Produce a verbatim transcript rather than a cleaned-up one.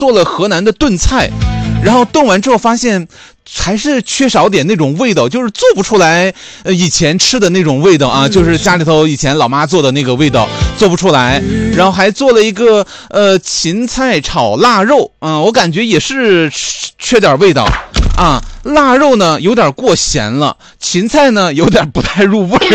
做了河南的炖菜，然后炖完之后发现还是缺少点那种味道，就是做不出来呃以前吃的那种味道啊，就是家里头以前老妈做的那个味道做不出来。然后还做了一个呃芹菜炒腊肉啊、呃，我感觉也是缺点味道啊。腊肉呢有点过咸了，芹菜呢有点不太入味儿。